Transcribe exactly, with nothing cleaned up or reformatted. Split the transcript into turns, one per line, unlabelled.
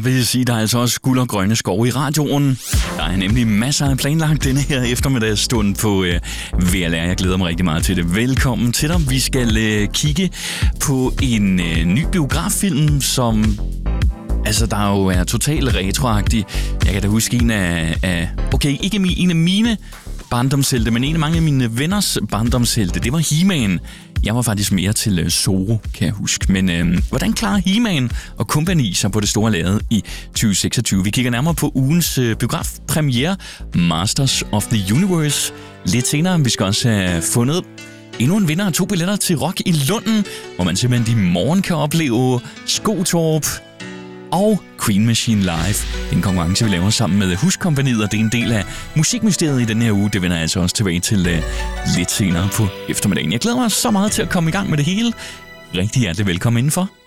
Jeg vil sige, der er altså også guld og grønne skove i radioen. Der er nemlig masser af planlagt denne her eftermiddagsstund på øh, V L R. Jeg glæder mig rigtig meget til det. Velkommen til dig. Vi skal øh, kigge på en øh, ny biograffilm, som altså, der jo er totalt retroagtig. Jeg kan da huske en af, af okay, ikke en af mine barndomshelte, men en af mange af mine venners barndomshelte. Det var He-Man. Jeg var faktisk mere til uh, Zorro, kan jeg huske. Men øh, hvordan klarer He-Man og kompagni sig på det store lade i tyve seksogtyve? Vi kigger nærmere på ugens øh, biografpremiere, Masters of the Universe. Lidt senere, vi skal også have fundet endnu en vinder af to billetter til Rock i Lunden, hvor man simpelthen i morgen kan opleve Skotorp og Queen Machine Live. Det er en konkurrence, vi laver sammen med Huskompagniet, og det er en del af musikmysteriet i den her uge. Det vender jeg altså også tilbage til uh, lidt senere på eftermiddagen. Jeg glæder mig så meget til at komme i gang med det hele. Rigtig hjertelig velkommen indenfor.